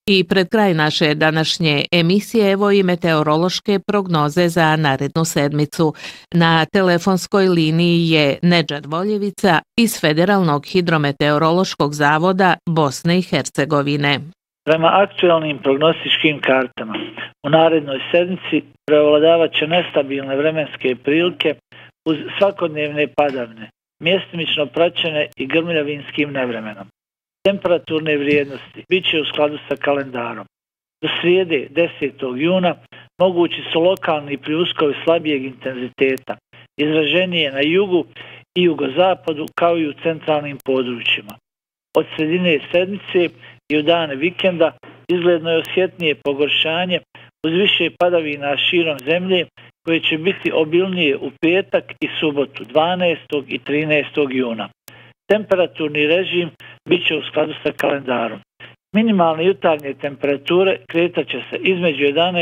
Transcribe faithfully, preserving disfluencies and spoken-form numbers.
I pred kraj naše današnje emisije evo i meteorološke prognoze za narednu sedmicu. Na telefonskoj liniji je Nedžad Voljevica iz Federalnog hidrometeorološkog zavoda Bosne i Hercegovine. Prema aktualnim prognostičkim kartama, u narednoj sedmici prevladavat će nestabilne vremenske prilike uz svakodnevne padavine, mjestimično praćene i grmljavinskim nevremenom. Temperaturne vrijednosti bit će u skladu sa kalendarom. Do srijede desetog juna mogući su lokalni pljuskovi slabijeg intenziteta, izraženije na jugu i jugozapadu kao i u centralnim područjima. Od sredine sedmice i u dane vikenda izgledno je osjetnije pogoršanje uz više padavina širom zemlje koje će biti obilnije u petak i subotu dvanaestog i trinaestog juna. Temperaturni režim bit će u skladu sa kalendarom. Minimalne jutarnje temperature kretat će se između jedanaest